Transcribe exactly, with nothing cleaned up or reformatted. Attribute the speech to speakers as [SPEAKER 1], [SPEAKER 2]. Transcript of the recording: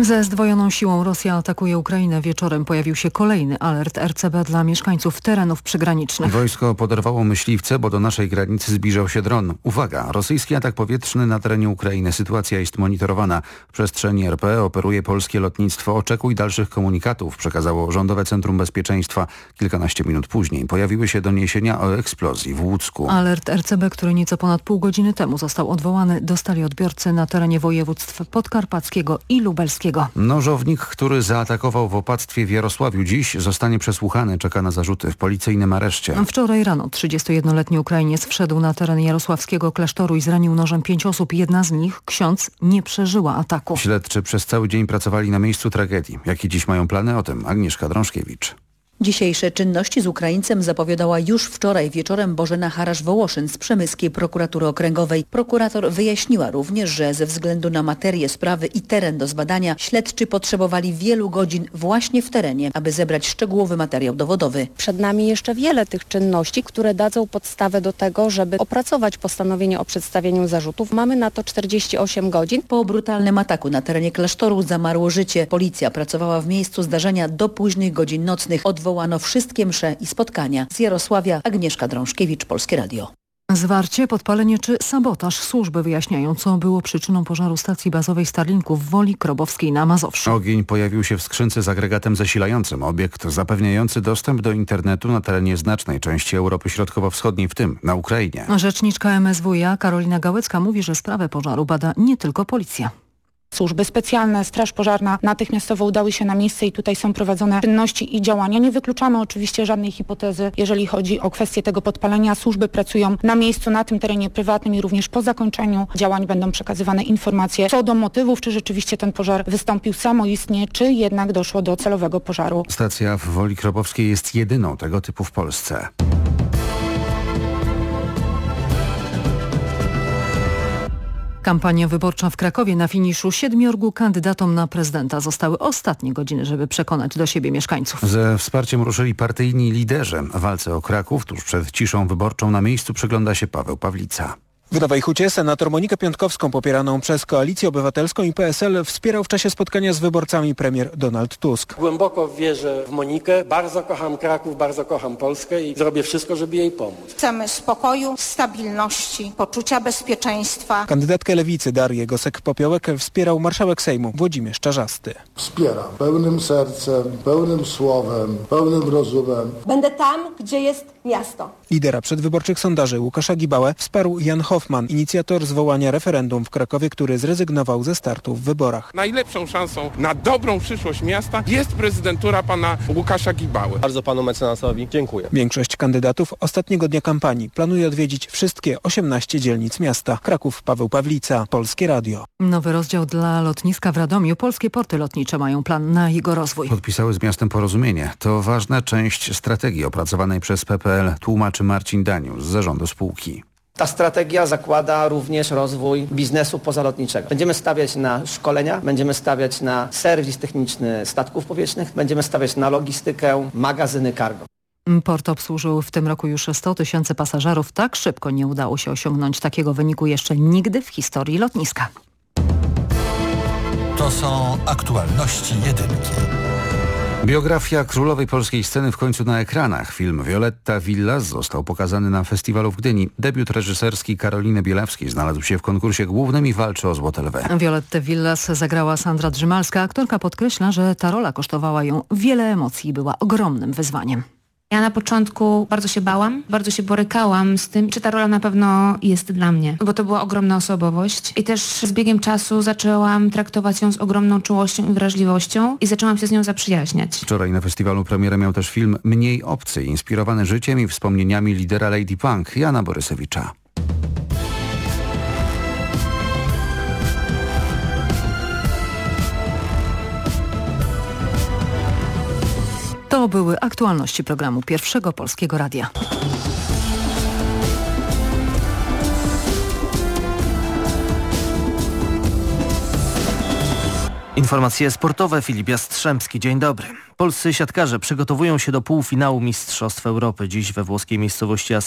[SPEAKER 1] Ze zdwojoną siłą Rosja atakuje Ukrainę. Wieczorem pojawił się kolejny alert R C B dla mieszkańców terenów przygranicznych.
[SPEAKER 2] Wojsko poderwało myśliwce, bo do naszej granicy zbliżał się dron. Uwaga, rosyjski atak powietrzny na terenie Ukrainy. Sytuacja jest monitorowana. W przestrzeni R P operuje polskie lotnictwo. Oczekuj dalszych komunikatów, przekazało Rządowe Centrum Bezpieczeństwa. Kilkanaście minut później pojawiły się doniesienia o eksplozji w Łucku.
[SPEAKER 1] Alert R C B, który nieco ponad pół godziny temu został odwołany, dostali odbiorcy na terenie województw podkarpackiego i lubelskiego.
[SPEAKER 2] Nożownik, który zaatakował w opactwie w Jarosławiu, dziś zostanie przesłuchany. Czeka na zarzuty w policyjnym areszcie.
[SPEAKER 1] Wczoraj rano trzydziestojednoletni Ukrainiec wszedł na teren jarosławskiego klasztoru i zranił nożem pięć osób. Jedna z nich, ksiądz, nie przeżyła ataku.
[SPEAKER 2] Śledczy przez cały dzień pracowali na miejscu tragedii. Jakie dziś mają plany? O tym Agnieszka Drążkiewicz.
[SPEAKER 3] Dzisiejsze czynności z Ukraińcem zapowiadała już wczoraj wieczorem Bożena Harasz-Wołoszyn z Przemyskiej Prokuratury Okręgowej. Prokurator wyjaśniła również, że ze względu na materię sprawy i teren do zbadania śledczy potrzebowali wielu godzin właśnie w terenie, aby zebrać szczegółowy materiał dowodowy.
[SPEAKER 4] Przed nami jeszcze wiele tych czynności, które dadzą podstawę do tego, żeby opracować postanowienie o przedstawieniu zarzutów. Mamy na to czterdzieści osiem godzin.
[SPEAKER 3] Po brutalnym ataku na terenie klasztoru zamarło życie. Policja pracowała w miejscu zdarzenia do późnych godzin nocnych. Odwołano wszystkie msze i spotkania. Z Jarosławia Agnieszka Drążkiewicz, Polskie Radio.
[SPEAKER 1] Zwarcie, podpalenie czy sabotaż. Służby wyjaśniają, co było przyczyną pożaru stacji bazowej Starlinków w Woli Krobowskiej na Mazowszu.
[SPEAKER 2] Ogień pojawił się w skrzynce z agregatem zasilającym. Obiekt zapewniający dostęp do internetu na terenie znacznej części Europy Środkowo-Wschodniej, w tym na Ukrainie.
[SPEAKER 1] Rzeczniczka M S W iA Karolina Gałecka mówi, że sprawę pożaru bada nie tylko policja.
[SPEAKER 5] Służby specjalne, Straż Pożarna natychmiastowo udały się na miejsce i tutaj są prowadzone czynności i działania. Nie wykluczamy oczywiście żadnej hipotezy, jeżeli chodzi o kwestię tego podpalenia. Służby pracują na miejscu, na tym terenie prywatnym i również po zakończeniu działań będą przekazywane informacje co do motywów, czy rzeczywiście ten pożar wystąpił samoistnie, czy jednak doszło do celowego pożaru.
[SPEAKER 2] Stacja w Woli Krobowskiej jest jedyną tego typu w Polsce.
[SPEAKER 1] Kampania wyborcza w Krakowie na finiszu. Siedmiorgu kandydatom na prezydenta. Zostały ostatnie godziny, żeby przekonać do siebie mieszkańców.
[SPEAKER 2] Ze wsparciem ruszyli partyjni liderzy. W walce o Kraków tuż przed ciszą wyborczą na miejscu przygląda się Paweł Pawlica.
[SPEAKER 6] W Nowej Hucie senator Monikę Piątkowską, popieraną przez Koalicję Obywatelską i P S L, wspierał w czasie spotkania z wyborcami premier Donald Tusk.
[SPEAKER 7] Głęboko wierzę w Monikę, bardzo kocham Kraków, bardzo kocham Polskę i zrobię wszystko, żeby jej pomóc.
[SPEAKER 8] Chcemy spokoju, stabilności, poczucia bezpieczeństwa.
[SPEAKER 6] Kandydatkę Lewicy Darię Gosek-Popiołek wspierał marszałek Sejmu Włodzimierz Czarzasty.
[SPEAKER 9] Wspieram pełnym sercem, pełnym słowem, pełnym rozumem.
[SPEAKER 10] Będę tam, gdzie jest miasto.
[SPEAKER 6] Lidera przedwyborczych sondaży Łukasza Gibałę wsparł Jan Hoffman, inicjator zwołania referendum w Krakowie, który zrezygnował ze startu w wyborach.
[SPEAKER 11] Najlepszą szansą na dobrą przyszłość miasta jest prezydentura pana Łukasza Gibały.
[SPEAKER 12] Bardzo panu mecenasowi dziękuję.
[SPEAKER 6] Większość kandydatów ostatniego dnia kampanii planuje odwiedzić wszystkie osiemnaście dzielnic miasta. Kraków, Paweł Pawlica, Polskie Radio.
[SPEAKER 1] Nowy rozdział dla lotniska w Radomiu. Polskie porty lotnicze mają plan na jego rozwój.
[SPEAKER 2] Podpisały z miastem porozumienie. To ważna część strategii opracowanej przez P P L, tłumaczy Marcin Danius z zarządu spółki.
[SPEAKER 13] Ta strategia zakłada również rozwój biznesu pozalotniczego. Będziemy stawiać na szkolenia, będziemy stawiać na serwis techniczny statków powietrznych, będziemy stawiać na logistykę, magazyny cargo.
[SPEAKER 1] Port obsłużył w tym roku już sto tysięcy pasażerów. Tak szybko nie udało się osiągnąć takiego wyniku jeszcze nigdy w historii lotniska.
[SPEAKER 14] To są aktualności jedynki.
[SPEAKER 2] Biografia królowej polskiej sceny w końcu na ekranach. Film Violetta Villas został pokazany na festiwalu w Gdyni. Debiut reżyserski Karoliny Bielawskiej znalazł się w konkursie głównym i walczy o Złote Lwy.
[SPEAKER 1] Violettę Villas zagrała Sandra Drzymalska. Aktorka podkreśla, że ta rola kosztowała ją wiele emocji i była ogromnym wyzwaniem.
[SPEAKER 15] Ja na początku bardzo się bałam, bardzo się borykałam z tym, czy ta rola na pewno jest dla mnie, bo to była ogromna osobowość i też z biegiem czasu zaczęłam traktować ją z ogromną czułością i wrażliwością i zaczęłam się z nią zaprzyjaźniać.
[SPEAKER 2] Wczoraj na festiwalu premierę miał też film Mniej obcy, inspirowany życiem i wspomnieniami lidera Lady Punk, Jana Borysewicza.
[SPEAKER 1] To były aktualności programu Pierwszego Polskiego Radia.
[SPEAKER 16] Informacje sportowe. Filip Jastrzębski. Dzień dobry. Polscy siatkarze przygotowują się do półfinału Mistrzostw Europy. Dziś we włoskiej miejscowości